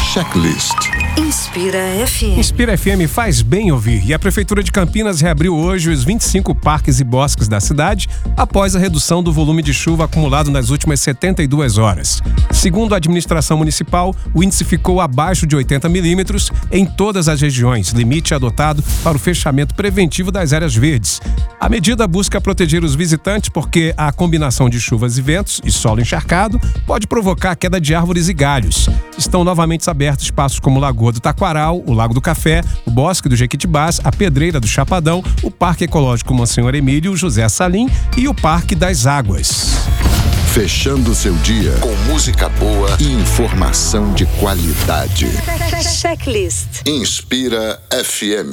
Checklist. Inspira FM. Inspira FM faz bem ouvir. E a Prefeitura de Campinas reabriu hoje os 25 parques e bosques da cidade após a redução do volume de chuva acumulado nas últimas 72 horas. Segundo a administração municipal, o índice ficou abaixo de 80 milímetros em todas as regiões, limite adotado para o fechamento preventivo das áreas verdes. A medida busca proteger os visitantes porque a combinação de chuvas e ventos e solo encharcado pode provocar a queda de árvores e galhos. Estão novamente abertos espaços como o Lagoa do Taquaral, o Lago do Café, o Bosque do Jequitibás, a Pedreira do Chapadão, o Parque Ecológico Monsenhor Emílio José Salim e o Parque das Águas. Fechando seu dia com música boa e informação de qualidade. Checklist. Inspira FM.